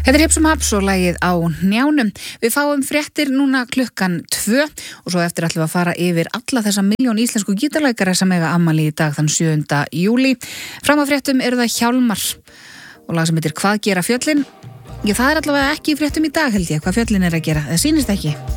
Þetta Hipsum Haps og lagið á njánum. Við fáum fréttir núna klukkan 2 og svo eftir ætlum við að fara yfir alla þessa milljón íslensku gítarleikara sem eiga afmæli í dag þann 7. júlí. Fram að fréttum eru það Hjálmar og lag sem heitir Hvað gera fjöllin? Það er allavega ekki í fréttum í dag held ég, hvað fjöllin er að gera. Það sýnist ekki.